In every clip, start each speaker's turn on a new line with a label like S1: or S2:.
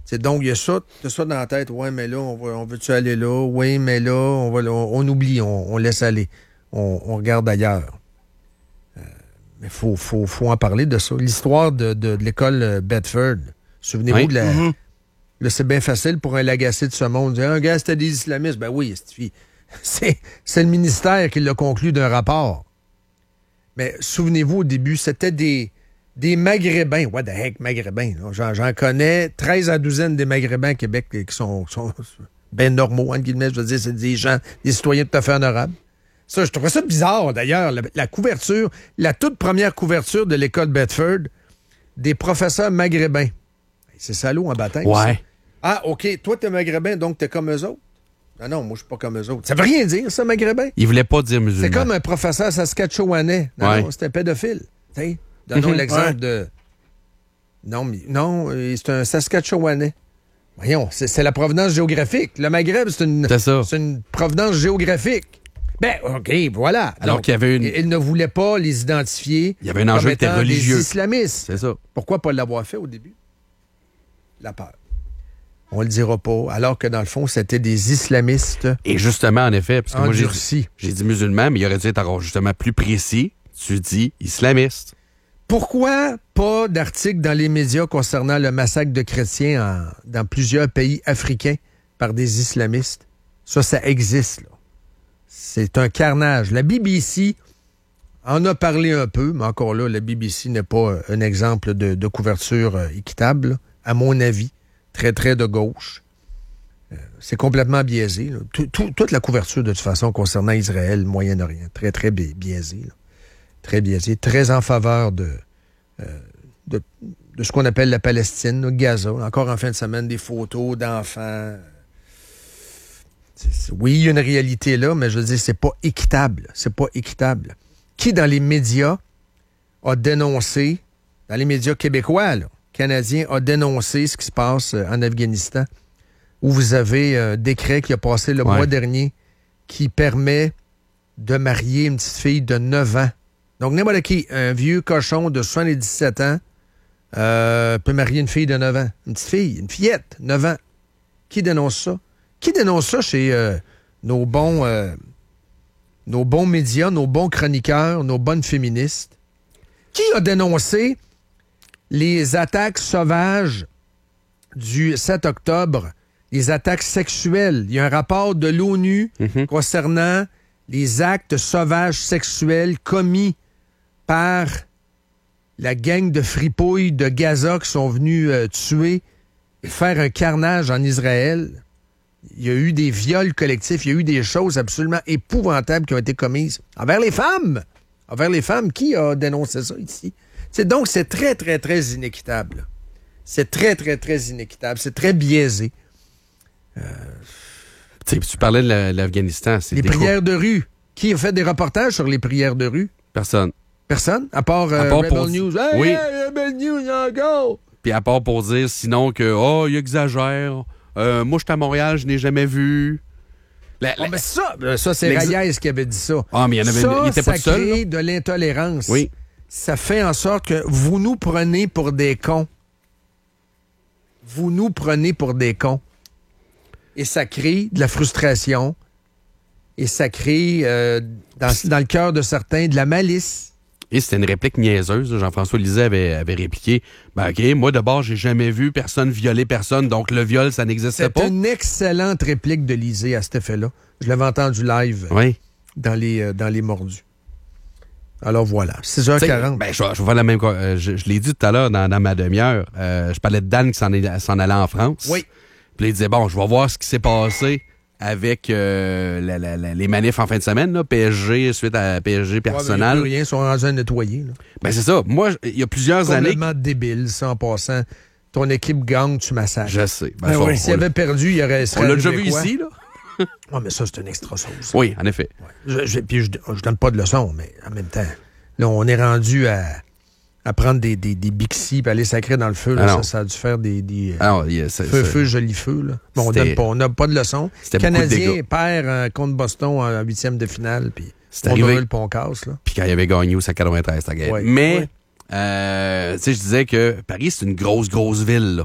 S1: Donc, il y a ça, t'as ça dans la tête. Ouais, mais là, on veut-tu aller là? Oui, mais là, on oublie, on laisse aller. On regarde ailleurs. Mais faut en parler de ça. L'histoire de l'école Bedford. Souvenez-vous de la... Là, c'est bien facile pour un lagacé de ce monde. Dire, un gars, c'était des islamistes. Ben oui, c'est le ministère qui l'a conclu d'un rapport. Mais souvenez-vous, au début, c'était des Maghrébins. What the heck, Maghrébins? J'en connais 13 à 12 des Maghrébins à Québec qui sont bien normaux, entre guillemets. Je veux dire, c'est des gens, des citoyens tout à fait honorables. Ça, je trouvais ça bizarre, d'ailleurs. La couverture, la toute première couverture de l'école Bedford, des professeurs maghrébins. C'est salaud en baptême.
S2: Ouais.
S1: Ça. Ah, OK. Toi, t'es maghrébin, donc t'es comme eux autres? Non, moi, je suis pas comme eux autres. Ça veut rien dire, ça, maghrébin.
S2: Il voulait pas dire musulman.
S1: C'est comme un professeur saskatchewanais. Non, c'est un pédophile. Donnons l'exemple de... Non, c'est un saskatchewanais. Voyons, c'est la provenance géographique. Le Maghreb, c'est une provenance géographique. Ben, OK, voilà.
S2: Alors qu'il y avait
S1: il ne voulait pas les identifier.
S2: Il y avait un enjeu qui était religieux.
S1: Des islamistes.
S2: C'est ça.
S1: Pourquoi pas l'avoir fait au début? La peur. On le dira pas, alors que dans le fond, c'était des islamistes.
S2: Et justement, en effet, parce que moi,
S1: j'ai
S2: dit musulman, mais il aurait dû être justement plus précis. Tu dis islamiste.
S1: Pourquoi pas d'article dans les médias concernant le massacre de chrétiens dans plusieurs pays africains par des islamistes? Ça existe, là. C'est un carnage. La BBC en a parlé un peu, mais encore là, la BBC n'est pas un exemple de couverture équitable, là, à mon avis. Très, très de gauche. C'est complètement biaisé. Toute la couverture, de toute façon, concernant Israël, Moyen-Orient, très, très biaisé. Là. Très biaisé. Très en faveur de ce qu'on appelle la Palestine, là, Gaza. Encore en fin de semaine, des photos d'enfants. Oui, il y a une réalité là, mais je veux dire, c'est pas équitable. C'est pas équitable. Qui, dans les médias, a dénoncé, dans les médias québécois, là, canadien a dénoncé ce qui se passe en Afghanistan, où vous avez un décret qui a passé le mois dernier qui permet de marier une petite fille de 9 ans. Donc, n'importe qui, un vieux cochon de 77 ans peut marier une fille de 9 ans. Une petite fille, une fillette, 9 ans. Qui dénonce ça? Qui dénonce ça chez nos bons médias, nos bons chroniqueurs, nos bonnes féministes? Qui a dénoncé les attaques sauvages du 7 octobre, les attaques sexuelles? Il y a un rapport de l'ONU concernant les actes sauvages sexuels commis par la gang de fripouilles de Gaza qui sont venus tuer et faire un carnage en Israël. Il y a eu des viols collectifs, il y a eu des choses absolument épouvantables qui ont été commises envers les femmes. Envers les femmes, qui a dénoncé ça ici? Donc, c'est très, très, très inéquitable. C'est très, très, très inéquitable. C'est très biaisé.
S2: Tu parlais de l'Afghanistan.
S1: Les prières de rue. Qui a fait des reportages sur les prières de rue?
S2: Personne.
S1: Personne? À part Rebel News. Hey,
S2: oui.
S1: Rebel News encore!
S2: Puis à part pour dire sinon que, il exagère. Moi, je suis à Montréal, je n'ai jamais vu.
S1: Mais ça c'est Reyes qui avait dit ça.
S2: Ah, mais il y en avait il était pas seul. Ça
S1: crée de l'intolérance.
S2: Oui.
S1: Ça fait en sorte que vous nous prenez pour des cons. Vous nous prenez pour des cons. Et ça crée de la frustration. Et ça crée, dans le cœur de certains, de la malice.
S2: Et c'était une réplique niaiseuse. Jean-François Lisée avait répliqué. OK, moi, d'abord, j'ai jamais vu personne violer personne, donc le viol, ça n'existait pas.
S1: C'est une excellente réplique de Lisée à cet effet-là. Je l'avais entendu live dans les Mordus. Alors voilà, 6h40.
S2: Je vais faire la même chose. Je l'ai dit tout à l'heure dans ma demi-heure. Je parlais de Dan qui s'en allait en France.
S1: Oui.
S2: Puis il disait, je vais voir ce qui s'est passé avec les manifs en fin de semaine, là, PSG, suite à PSG personnel.
S1: Il n'y a plus rien, ils sont rendus à nettoyer. Là.
S2: Ben c'est ça. Moi, il y a plusieurs années...
S1: Complètement débile, ça, en passant. Ton équipe gagne, tu massacres.
S2: Je sais.
S1: S'il avait perdu, il aurait...
S2: On l'a déjà vu ici, là.
S1: Mais ça, c'est une extra sauce.
S2: Oui, en effet.
S1: Ouais. Puis je donne pas de leçons, mais en même temps, là, on est rendu à prendre des Bixi et aller sacrer dans le feu. Là, ça a dû faire des feu, joli feu. Là. Bon, on n'a pas de leçons. Le Canadien perd contre Boston en 8e de finale, puis on brûle, puis on casse.
S2: Puis quand il avait gagné au 93, ta guerre.
S1: Ouais,
S2: mais, tu sais, je disais que Paris, c'est une grosse ville. Là.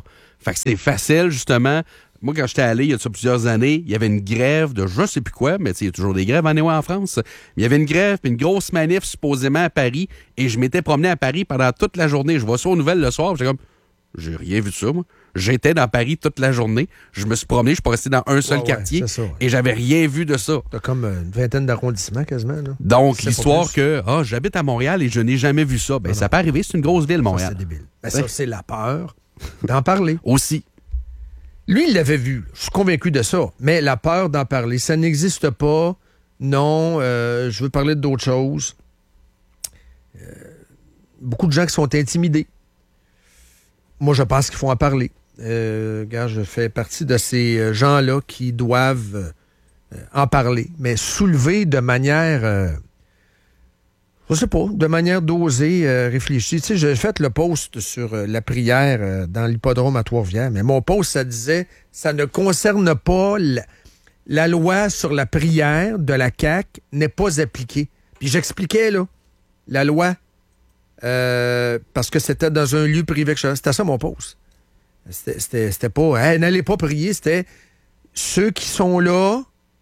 S2: Fait que c'est facile, justement. Moi, quand j'étais allé il y a plusieurs années, il y avait une grève de je sais plus quoi, mais il y a toujours des grèves en France. Il y avait une grève, puis une grosse manif supposément à Paris, et je m'étais promené à Paris pendant toute la journée. Je vois ça aux nouvelles le soir, j'étais comme, j'ai rien vu de ça, moi. J'étais dans Paris toute la journée. Je me suis promené, je suis pas resté dans un seul quartier, et j'avais rien vu de ça.
S1: T'as comme une vingtaine d'arrondissements quasiment, là.
S2: Donc, l'histoire que, j'habite à Montréal et je n'ai jamais vu ça. Ben, ça peut arriver, c'est une grosse ville, Montréal.
S1: Ça, c'est débile. Ben, ça, c'est la peur d'en parler.
S2: Aussi.
S1: Lui, il l'avait vu. Je suis convaincu de ça. Mais la peur d'en parler, ça n'existe pas. Non, je veux parler d'autres choses. Beaucoup de gens qui sont intimidés. Moi, je pense qu'il faut en parler. Regarde, je fais partie de ces gens-là qui doivent en parler, mais soulever de manière... je sais pas, de manière dosée, réfléchie. Tu sais, j'ai fait le post sur la prière dans l'hippodrome à Trois-Rivières, mais mon post, ça disait, ça ne concerne pas la loi sur la prière de la CAQ n'est pas appliquée. Puis j'expliquais, là, la loi, parce que c'était dans un lieu privé. C'était ça mon post. C'était pas, hey, n'allez pas prier, c'était ceux qui sont là,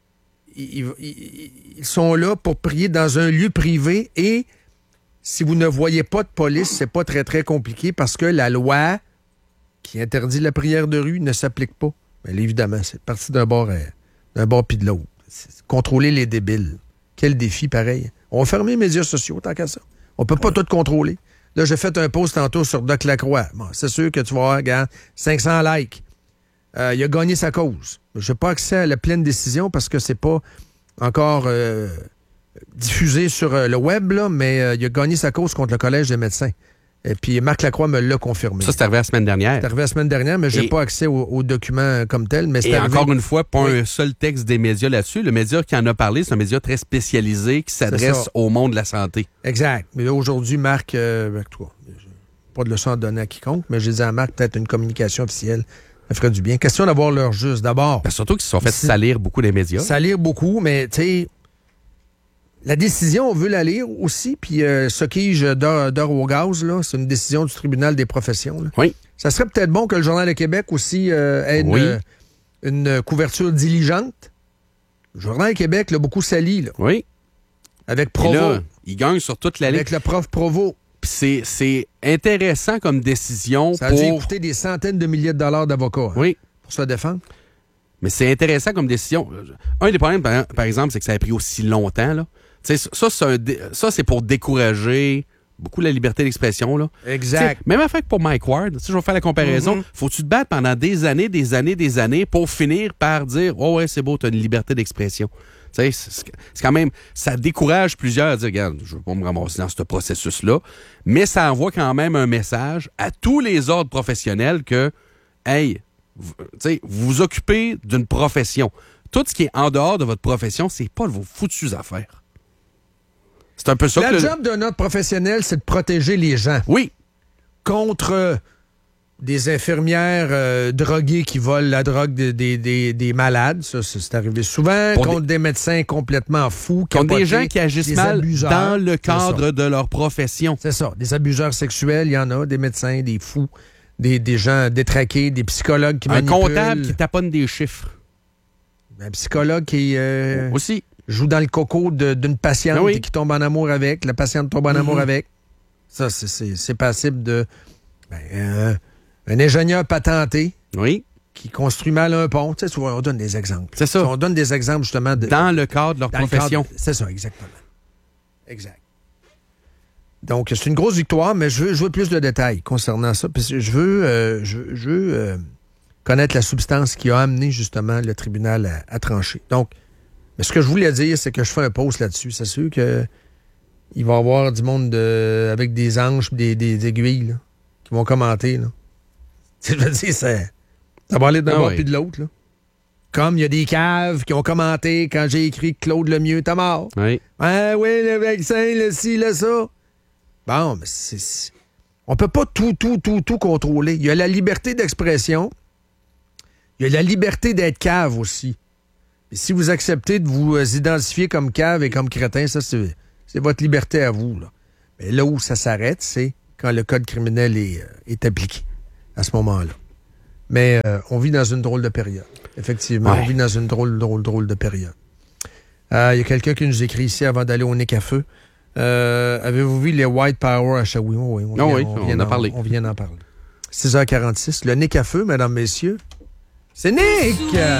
S1: ils sont là pour prier dans un lieu privé et si vous ne voyez pas de police, c'est pas très, très compliqué parce que la loi qui interdit la prière de rue ne s'applique pas. Mais là, évidemment, c'est parti d'un bord puis de l'autre. Contrôler les débiles. Quel défi pareil. On va fermer les médias sociaux, tant qu'à ça. On peut pas tout contrôler. Là, j'ai fait un post tantôt sur Doc Lacroix. Bon, c'est sûr que tu vas voir, regarde, 500 likes. Il a gagné sa cause. Je n'ai pas accès à la pleine décision parce que c'est pas encore diffusé sur le web, là, mais il a gagné sa cause contre le Collège des médecins. Et puis Marc Lacroix me l'a confirmé.
S2: Ça, c'est arrivé la semaine dernière.
S1: C'est arrivé la semaine dernière, mais j'ai pas accès aux documents comme tels. Mais
S2: et encore une fois, pas un seul texte des médias là-dessus. Le média qui en a parlé, c'est un média très spécialisé qui s'adresse au monde de la santé.
S1: Exact. Mais là, aujourd'hui, Marc, avec toi, pas de leçon à donner à quiconque, mais j'ai dit à Marc, peut-être une communication officielle. Ça ferait du bien. Question d'avoir leur juste. D'abord.
S2: Ben, surtout qu'ils se sont fait salir beaucoup les médias.
S1: Salir beaucoup, mais tu sais, la décision, on veut la lire aussi, puis ce quiche d'or au gaz, là, c'est une décision du tribunal des professions. Là.
S2: Oui.
S1: Ça serait peut-être bon que le Journal de Québec aussi ait une couverture diligente. Le Journal de Québec l'a beaucoup sali. Là.
S2: Oui.
S1: Avec Provo.
S2: Là, il gagne sur toute la ligne.
S1: Avec le prof Provo.
S2: C'est intéressant comme décision.
S1: Ça a dû coûter des centaines de milliers de dollars d'avocats pour se défendre.
S2: Mais c'est intéressant comme décision. Un des problèmes, par exemple, c'est que ça a pris aussi longtemps. Là. Ça, c'est pour décourager beaucoup la liberté d'expression. Là.
S1: Exact.
S2: T'sais, même affaire que pour Mike Ward, je vais faire la comparaison. Faut-tu te battre pendant des années pour finir par dire « Oh ouais, c'est beau, tu as une liberté d'expression. » C'est quand même, ça décourage plusieurs à dire, regarde, je ne veux pas me ramasser dans ce processus-là, mais ça envoie quand même un message à tous les ordres professionnels que, hey, vous vous occupez d'une profession. Tout ce qui est en dehors de votre profession, c'est pas vos foutues affaires. C'est un peu ça que...
S1: Le job d'un ordre professionnel, c'est de protéger les gens.
S2: Oui.
S1: Contre des infirmières droguées qui volent la drogue des malades. Ça, c'est arrivé souvent. Contre des médecins complètement fous.
S2: Contre des gens qui agissent mal dans le cadre de leur profession.
S1: C'est ça. Des abuseurs sexuels, il y en a. Des médecins, des fous, des gens détraqués, des psychologues qui manipulent.
S2: Un comptable qui taponne des chiffres.
S1: Un psychologue qui
S2: aussi
S1: joue dans le coco d'une patiente et qui tombe en amour avec. La patiente tombe en amour avec. Ça, c'est passible de... un ingénieur patenté qui construit mal un pont. Tu sais, souvent, on donne des exemples.
S2: C'est ça.
S1: On donne des exemples, justement.
S2: Dans le cadre de leur profession.
S1: C'est ça, exactement. Exact. Donc, c'est une grosse victoire, mais je veux plus de détails concernant ça. Parce que je veux connaître la substance qui a amené, justement, le tribunal à trancher. Donc, mais ce que je voulais dire, c'est que je fais un post là-dessus. C'est sûr que il va y avoir du monde avec des anges et des aiguilles là, qui vont commenter, là. Je veux dire, ça va aller d'un bord puis de l'autre. Là. Comme il y a des caves qui ont commenté quand j'ai écrit Claude Lemieux, t'as mort.
S2: Oui.
S1: Ah oui, le vaccin, le ci, le ça. Bon, mais on peut pas tout contrôler. Il y a la liberté d'expression. Il y a la liberté d'être cave aussi. Et si vous acceptez de vous identifier comme cave et comme crétin, ça, c'est votre liberté à vous. Là. Mais là où ça s'arrête, c'est quand le code criminel est appliqué. À ce moment-là. Mais on vit dans une drôle de période. Effectivement, on vit dans une drôle de période. Il y a quelqu'un qui nous écrit ici avant d'aller au Nick à feu. Avez-vous vu les White Power à Shawinigan? Oui,
S2: on en a parlé.
S1: On vient d'en parler. 6h46, le Nick à feu, mesdames, messieurs. C'est Nick!